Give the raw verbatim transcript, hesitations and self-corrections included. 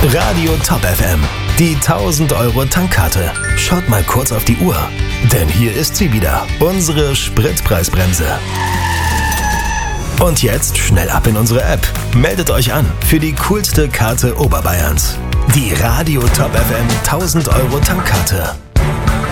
Radio Top F M, die tausend Euro Tankkarte. Schaut mal kurz auf die Uhr, denn hier ist sie wieder, unsere Spritpreisbremse. Und jetzt schnell ab in unsere App. Meldet euch an für die coolste Karte Oberbayerns. Die Radio Top F M tausend Euro Tankkarte.